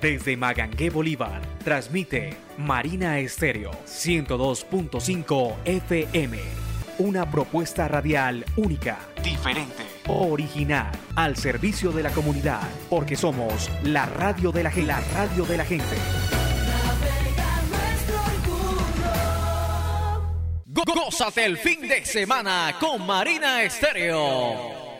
Desde Magangué, Bolívar, transmite Marina Estéreo 102.5 FM. Una propuesta radial única, diferente, original, al servicio de la comunidad, porque somos la radio de la gente. La radio de la gente. Gózate el fin de semana con Marina Estéreo.